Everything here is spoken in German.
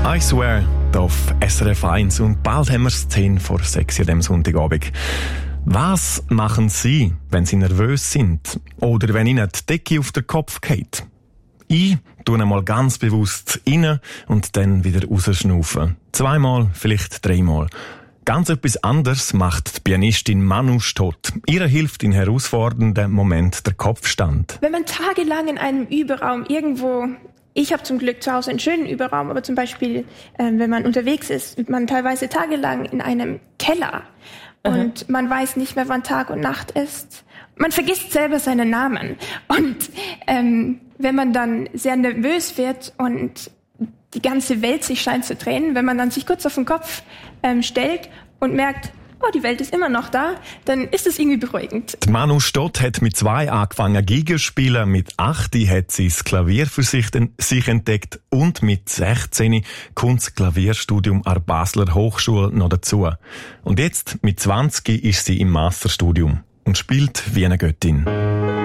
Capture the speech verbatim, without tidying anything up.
I swear, hier auf S R F eins und bald haben wir es zehn vor sechs an diesem Sonntagabend. Was machen Sie, wenn Sie nervös sind oder wenn Ihnen die Decke auf den Kopf geht? Ich tue einmal ganz bewusst rein und dann wieder rausschnaufen. Zweimal, vielleicht dreimal. Ganz etwas anderes macht die Pianistin Manu Stott. Ihr hilft in herausfordernden Momenten der Kopfstand. Wenn man tagelang in einem Überraum irgendwo, ich habe zum Glück zu Hause einen schönen Überraum, aber zum Beispiel, äh, wenn man unterwegs ist, man teilweise tagelang in einem Keller und mhm. man weiß nicht mehr, wann Tag und Nacht ist. Man vergisst selber seinen Namen. Und ähm, wenn man dann sehr nervös wird und die ganze Welt sich scheint zu drehen, wenn man dann sich kurz auf den Kopf ähm, stellt und merkt, oh, die Welt ist immer noch da, dann ist es irgendwie beruhigend. Die Manu Stott hat mit zwei angefangen Geige zu spielen, mit acht hat sie das Klavier für sich, sich entdeckt und mit sechzehn kommt das Klavierstudium an der Basler Hochschule noch dazu. Und jetzt, mit zwanzig, ist sie im Masterstudium und spielt wie eine Göttin.